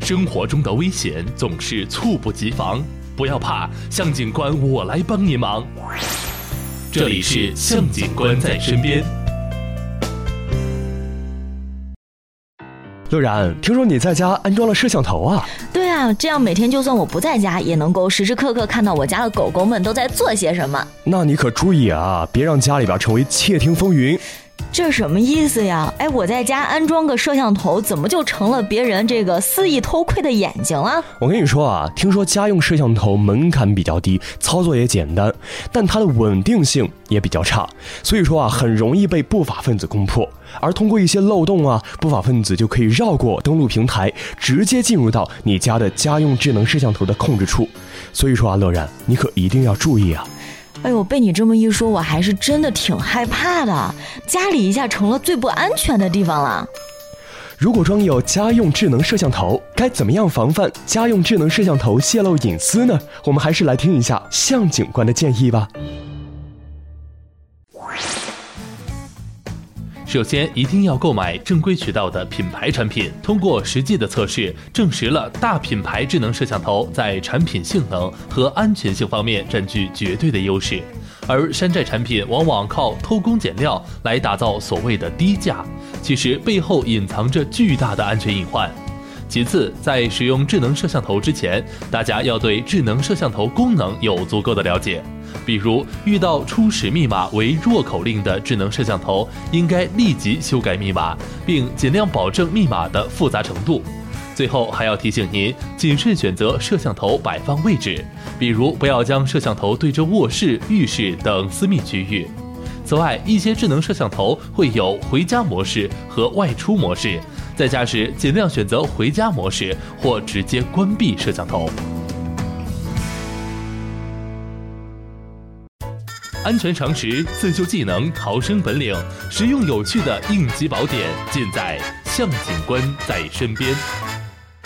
生活中的危险总是猝不及防，不要怕，向警官我来帮你忙。这里是向警官在身边。 乐然，听说你在家安装了摄像头啊？ 对啊，这样每天就算我不在家，也能够时时刻刻看到我家的狗狗们都在做些什么。 那你可注意啊，别让家里边成为窃听风云。 这什么意思呀？我在家安装个摄像头，怎么就成了别人这个肆意偷窥的眼睛了？ 我跟你说啊，听说家用摄像头门槛比较低，操作也简单，但它的稳定性也比较差，所以说啊，很容易被不法分子攻破。而通过一些漏洞啊，不法分子就可以绕过登录平台，直接进入到你家的家用智能摄像头的控制处。所以说啊，乐然，你可一定要注意啊。 被你这么一说，我还是真的挺害怕的，家里一下成了最不安全的地方了。 如果装有家用智能摄像头，该怎么样防范家用智能摄像头泄露隐私呢？我们还是来听一下向警官的建议吧。 首先一定要购买正规渠道的品牌产品，通过实际的测试证实了大品牌智能摄像头在产品性能和安全性方面占据绝对的优势，而山寨产品往往靠偷工减料来打造所谓的低价，其实背后隐藏着巨大的安全隐患。其次，在使用智能摄像头之前，大家要对智能摄像头功能有足够的了解。比如遇到初始密码为弱口令的智能摄像头，应该立即修改密码，并尽量保证密码的复杂程度。最后还要提醒您，谨慎选择摄像头摆放位置，比如不要将摄像头对着卧室、浴室等私密区域。此外，一些智能摄像头会有回家模式和外出模式，在家时尽量选择回家模式或直接关闭摄像头。安全常识、自救技能、逃生本领，实用有趣的应急宝典，尽在向警官在身边。